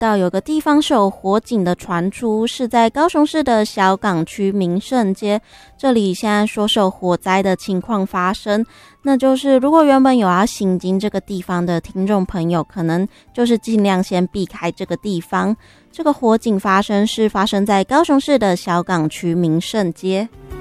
到有个地方是有火警的传出，是在高雄市的小港区民盛街，这里现在说是有火灾的情况发生。那就是如果原本有要行经这个地方的听众朋友，可能就是尽量先避开这个地方。这个火警发生是发生在高雄市的小港区民盛街。